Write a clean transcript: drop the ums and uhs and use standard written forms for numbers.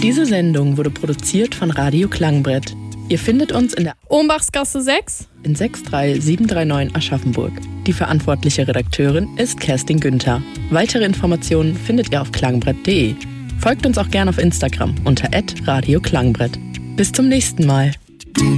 Diese Sendung wurde produziert von Radio Klangbrett. Ihr findet uns in der Ohmbachsgasse 6 in 63739 Aschaffenburg. Die verantwortliche Redakteurin ist Kerstin Günther. Weitere Informationen findet ihr auf klangbrett.de. Folgt uns auch gerne auf Instagram unter @radioklangbrett. Bis zum nächsten Mal.